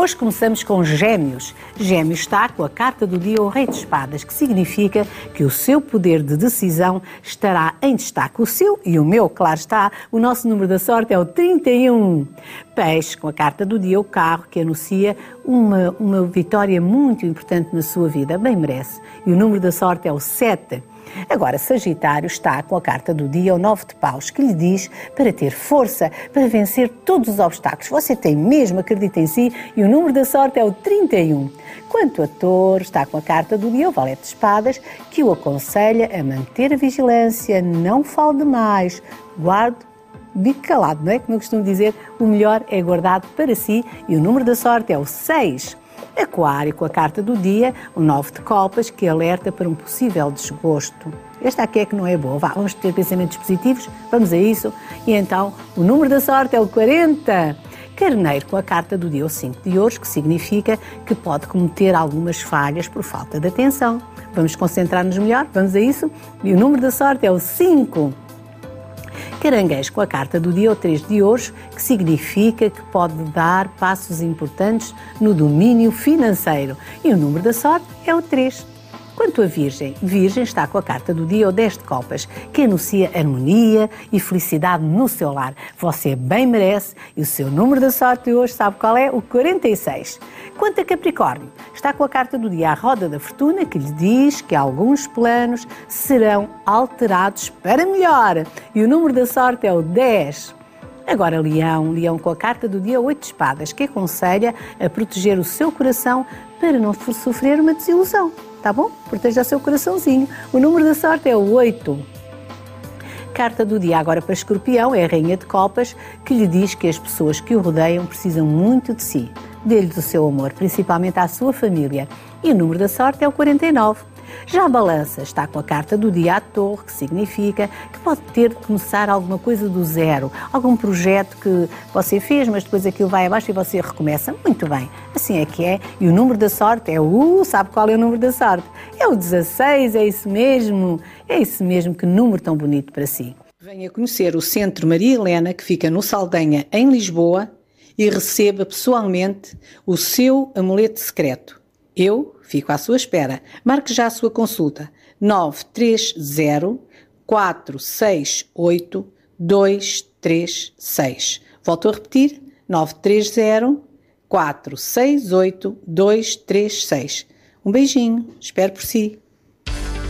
Hoje começamos com Gêmeos. Gêmeos está com a carta do dia, o Rei de Espadas, que significa que o seu poder de decisão estará em destaque. O seu e o meu, claro está, o nosso número da sorte é o 31. Peixe, com a carta do dia, o Carro, que anuncia uma vitória muito importante na sua vida, bem merece. E o número da sorte é o 7. Agora, Sagitário está com a carta do dia, o 9 de paus, que lhe diz para ter força, para vencer todos os obstáculos. Você tem mesmo, acredita em si, e o número da sorte é o 31. Quanto a Touro, está com a carta do dia, o Valete de Espadas, que o aconselha a manter a vigilância, não fale demais, guarde, bico calado, não é? Como eu costumo dizer, o melhor é guardado para si, e o número da sorte é o 6. Aquário, com a carta do dia, o 9 de copas, que alerta para um possível desgosto. Esta aqui é que não é boa. Vamos ter pensamentos positivos, vamos a isso. E então, o número da sorte é o 40. Carneiro, com a carta do dia, o 5 de ouros, que significa que pode cometer algumas falhas por falta de atenção. Vamos concentrar-nos melhor, vamos a isso. E o número da sorte é o 5. Caranguejo, com a carta do dia, o 3 de ouros, que significa que pode dar passos importantes no domínio financeiro. E o número da sorte é o 3. Quanto a Virgem, Virgem está com a carta do dia, o 10 de copas, que anuncia harmonia e felicidade no seu lar. Você bem merece e o seu número da sorte de hoje sabe qual é? O 46. Quanto a Capricórnio, está com a carta do dia, a roda da fortuna, que lhe diz que alguns planos serão alterados para melhor. E o número da sorte é o 10. Agora Leão, Leão com a carta do dia 8 de espadas, que aconselha a proteger o seu coração para não sofrer uma desilusão. Tá bom? Proteja o seu coraçãozinho. O número da sorte é o 8. Carta do dia agora para Escorpião é a Rainha de Copas, que lhe diz que as pessoas que o rodeiam precisam muito de si. Dê-lhes o seu amor, principalmente à sua família. E o número da sorte é o 49. Já a Balança está com a carta do dia, a Torre, que significa que pode ter de começar alguma coisa do zero, algum projeto que você fez, mas depois aquilo vai abaixo e você recomeça. Muito bem, assim é que é. E o número da sorte é sabe qual é o número da sorte? É o 16, é isso mesmo, que número tão bonito para si. Venha conhecer o Centro Maria Helena, que fica no Saldanha, em Lisboa, e receba pessoalmente o seu amuleto secreto. Eu fico à sua espera. Marque já a sua consulta. 930 468 236. Volto a repetir. 930 468 236. Um beijinho. Espero por si.